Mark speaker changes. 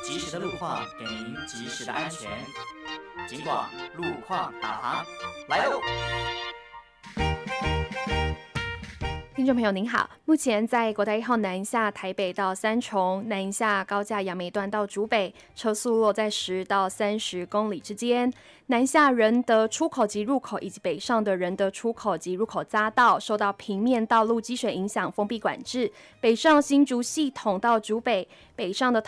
Speaker 1: 及时的路况给您及时的安全。警广路况导航来喽！
Speaker 2: 听众朋友您好，目前在国道1号南下台北到三重、南下高架杨梅段到竹北，车速落在10到30公里之间。南下仁德出口及入口以及北上的仁德出口及入口匝道受到平面道路积水影响封闭管制，北上新竹系统到竹北，北上的